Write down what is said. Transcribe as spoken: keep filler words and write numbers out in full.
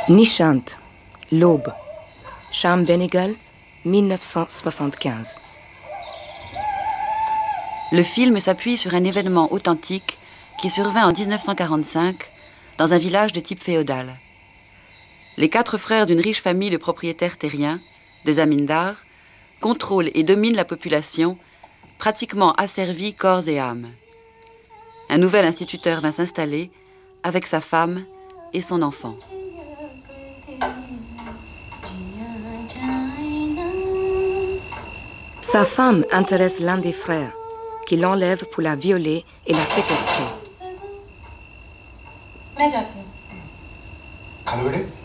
Nishant, l'aube. Cham Benegal, mille neuf cent soixante-quinze. Le film s'appuie sur un événement authentique qui survint en dix-neuf cent quarante-cinq dans un village de type féodal. Les quatre frères d'une riche famille de propriétaires terriens, des amindars, contrôlent et dominent la population, pratiquement asservis corps et âme. Un nouvel instituteur vint s'installer avec sa femme et son enfant. Sa femme intéresse l'un des frères, qui l'enlève pour la violer et la séquestrer.